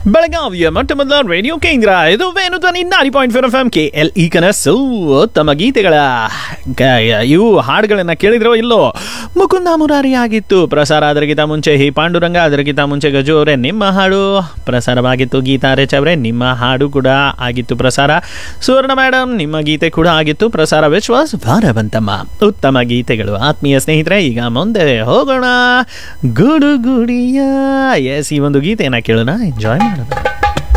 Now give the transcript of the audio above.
ಬೆಳಗಾವಿಯ ಮೊಟ್ಟ ಮೊದಲ ರೇಡಿಯೋ ಕೇಂದ್ರ ಇದು ವೇಣುಧ್ವನಿ 90.4 FM KLE ಕನಸು. ಉತ್ತಮ ಗೀತೆಗಳ ಇವು ಹಾಡುಗಳನ್ನ ಕೇಳಿದ್ರೋ ಇಲ್ಲೋ. ಮುಕುಂದ ಮುರಾರಿ ಆಗಿತ್ತು ಪ್ರಸಾರ. ಅದರಿಗಿಂತ ಮುಂಚೆ ಹಿ ಪಾಂಡುರಂಗ, ಅದರಿಗಿಂತ ಮುಂಚೆ ಗಜು ಅವರೇ ನಿಮ್ಮ ಹಾಡು ಪ್ರಸಾರವಾಗಿತ್ತು. ಗೀತಾ ರೇಚ್ ಅವರೇ ನಿಮ್ಮ ಹಾಡು ಕೂಡ ಆಗಿತ್ತು ಪ್ರಸಾರ. ಸುವರ್ಣ ಮೇಡಮ್ ನಿಮ್ಮ ಗೀತೆ ಕೂಡ ಆಗಿತ್ತು ಪ್ರಸಾರ. ವಿಶ್ವಾಸ್ ಭಾರವಂತಮ್ಮ. ಉತ್ತಮ ಗೀತೆಗಳು ಆತ್ಮೀಯ ಸ್ನೇಹಿತರೆ. ಈಗ ಮುಂದೆ ಹೋಗೋಣ. ಗುಡು ಗುಡಿಯ ಎಸ್, ಈ ಒಂದು ಗೀತೆಯನ್ನು ಕೇಳೋಣ, ಎಂಜಾಯ್ ಮಾಡೋಣ.